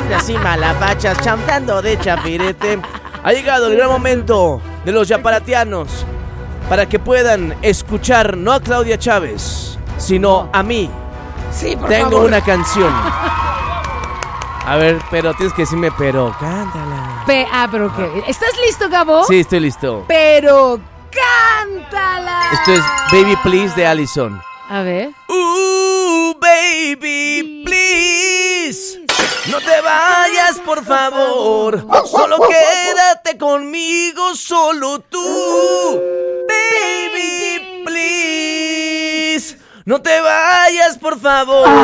siempre así malabachas, chantando de chapirete. Ha llegado el gran momento de los yaparatianos para que puedan escuchar no a Claudia Chávez, sino a mí. Sí, por Tengo favor. una canción. A ver, pero tienes que decirme, pero cántala. Pero ¿qué? ¿Estás listo, Gabo? Sí, estoy listo. Pero cántala. Esto es Baby Please de Allison. A ver. Baby, please. No te vayas, por favor. Solo quédate conmigo, solo tú. Baby, please. No te vayas, por favor.